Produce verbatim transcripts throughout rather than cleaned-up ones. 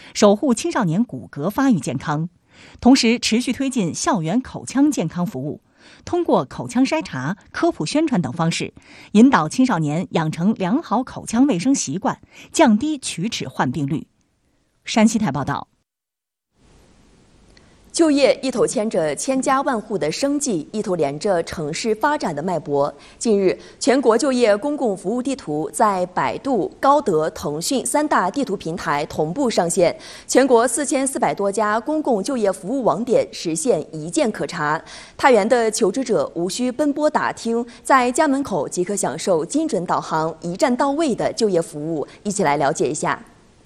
守护青少年骨骼发育健康。同时，持续推进校园口腔健康服务，通过口腔筛查、科普宣传等方式，引导青少年养成良好口腔卫生习惯，降低龋齿患病率。山西台报道。 就业一头牵着千家万户的生计，一头连着城市发展的脉搏。近日，全国就业公共服务地图在百度、高德、腾讯三大地图平台同步上线，全国四千四百多家公共就业服务网点实现一键可查。太原的求职者无需奔波打听，在家门口即可享受精准导航、一站到位的就业服务。一起来了解一下。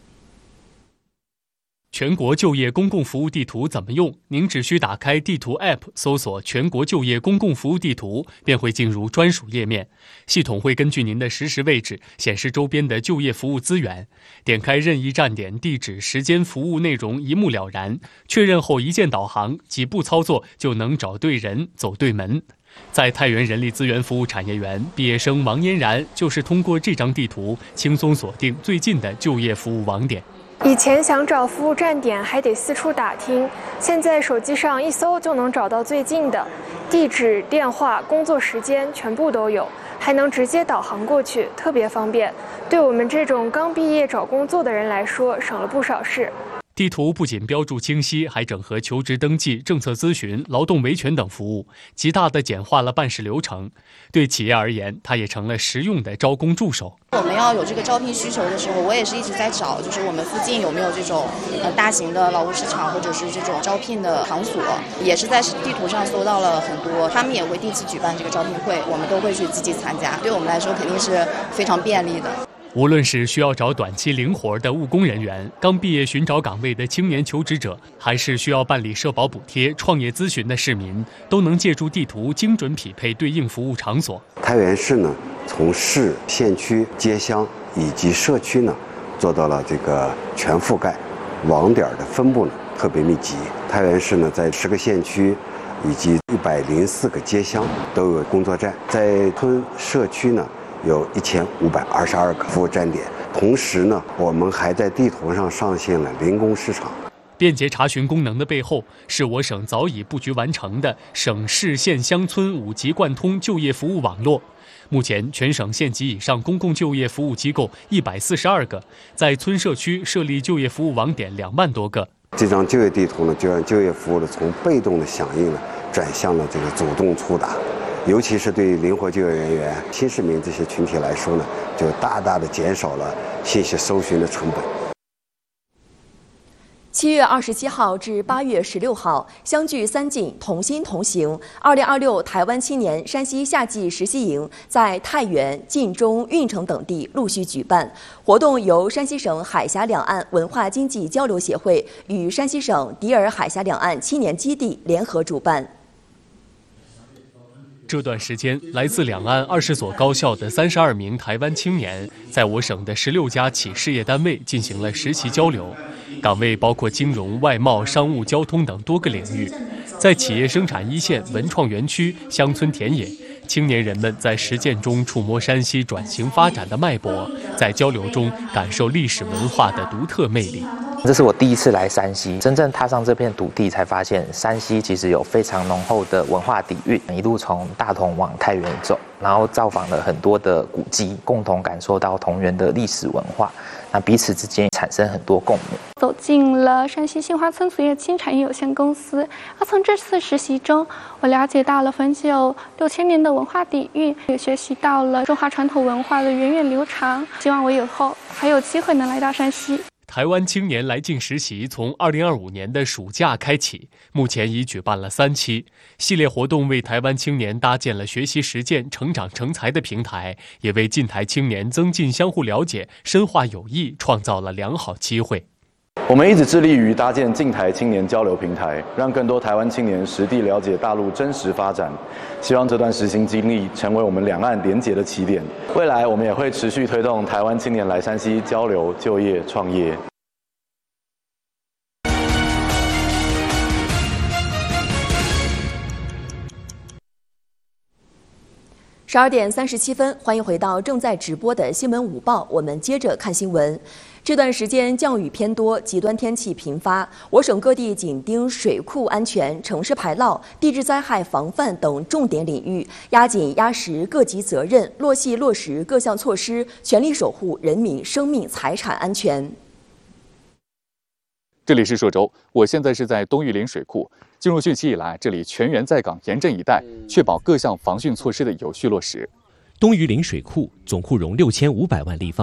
全国就业公共服务地图怎么用？您只需打开地图 App， 搜索全国就业公共服务地图，便会进入专属页面。系统会根据您的实时位置显示周边的就业服务资源，点开任意站点，地址、时间、服务内容一目了然。确认后一键导航，几步操作就能找对人、走对门。在太原人力资源服务产业园，毕业生王嫣然就是通过这张地图轻松锁定最近的就业服务网点。 以前想找服务站点还得四处打听，现在手机上一搜就能找到最近的，地址、电话、工作时间全部都有，还能直接导航过去，特别方便。对我们这种刚毕业找工作的人来说，省了不少事。 地图不仅标注清晰，还整合求职登记、政策咨询、劳动维权等服务，极大地简化了办事流程。对企业而言，它也成了实用的招工助手。 我们要有这个招聘需求的时候，我也是一直在找，就是我们附近有没有这种呃大型的劳务市场或者是这种招聘的场所，也是在地图上搜到了很多，他们也会定期举办这个招聘会，我们都会去积极参加，对我们来说肯定是非常便利的。 无论是需要找短期零活的务工人员、刚毕业寻找岗位的青年求职者，还是需要办理社保补贴、创业咨询的市民，都能借助地图精准匹配对应服务场所。 太原市呢，从市、县区、街乡以及社区呢，做到了这个全覆盖，网点的分布呢特别密集。太原市呢，在十个县区以及一百零四个街乡都有工作站，在村社区呢，有一千五百二十二个服务站点。同时呢，我们还在地图上上线了零工市场。 便捷查询功能的背后，是我省早已布局完成的省市县乡村五级贯通就业服务网络。目前，全省县级以上公共就业服务机构一百四十二个，在村社区设立就业服务网点两万多个。 这张就业地图呢，就让就业服务的从被动的响应呢，转向了这个主动触达。尤其是对于灵活就业人员、新市民这些群体来说呢，就大大的减少了信息搜寻的成本。 七月二十七号至八月十六号，相聚三晋，同心同行。二零二六台湾青年山西夏季实习营在太原、晋中、运城等地陆续举办。活动由山西省海峡两岸文化经济交流协会与山西省迪尔海峡两岸青年基地联合主办。 这段时间，来自两岸二十所高校的三十二名台湾青年，在我省的十六家企事业单位进行了实习交流，岗位包括金融、外贸、商务、交通等多个领域。在企业生产一线、文创园区、乡村田野，青年人们在实践中触摸山西转型发展的脉搏，在交流中感受历史文化的独特魅力。 这是我第一次来山西，真正踏上这片土地，才发现山西其实有非常浓厚的文化底蕴。一路从大同往太原走，然后造访了很多的古迹，共同感受到同源的历史文化，那彼此之间产生很多共鸣。 走进了山西杏花村塑业轻产业有限公司，而从这次实习中，我了解到了汾酒六千年的文化底蕴，也学习到了中华传统文化的源远流长。希望我以后还有机会能来到山西。 台湾青年来晋实习从二零二五年的暑假开启，目前已举办了三期系列活动，为台湾青年搭建了学习实践、成长成才的平台，也为晋台青年增进相互了解、深化友谊创造了良好机会。 我们一直致力于搭建晋台青年交流平台，让更多台湾青年实地了解大陆真实发展。希望这段实行经历成为我们两岸连结的起点。未来我们也会持续推动台湾青年来山西交流、就业、创业。 十二点三十七分，欢迎回到正在直播的新闻午报，我们接着看新闻。 这段时间降雨偏多，极端天气频发，我省各地紧盯水库安全、城市排涝、地质灾害防范等重点领域，压紧压实各级责任，落细落实各项措施，全力守护人民生命财产安全。 这里是朔州，我现在是在东玉林水库。进入汛期以来，这里全员在岗严阵以待，确保各项防汛措施的有序落实。 东榆林水库总库容六千五百万立方。